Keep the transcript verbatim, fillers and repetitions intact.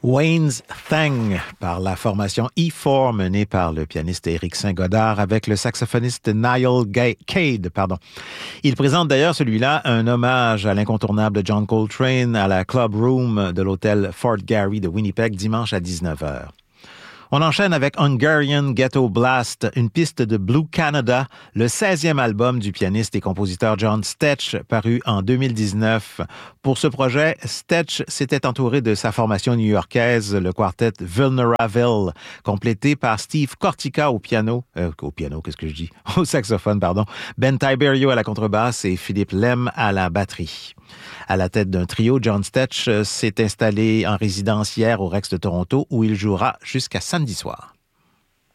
Wayne's Thing par la formation E four menée par le pianiste Éric Saint-Godard avec le saxophoniste Niall Cade. Pardon. Il présente d'ailleurs celui-là un hommage à l'incontournable John Coltrane à la Club Room de l'hôtel Fort Garry de Winnipeg dimanche à dix-neuf heures. On enchaîne avec Hungarian Ghetto Blast, une piste de Blue Canada, le seizième album du pianiste et compositeur John Stetch, paru en deux mille dix-neuf. Pour ce projet, Stetch s'était entouré de sa formation new-yorkaise, le quartet Vulneraville, complété par Steve Kortika au piano, euh, au piano, qu'est-ce que je dis? Au saxophone, pardon, Ben Tiberio à la contrebasse et Philippe Lem à la batterie. À la tête d'un trio, John Stetch s'est installé en résidence hier au Rex de Toronto où il jouera jusqu'à samedi soir.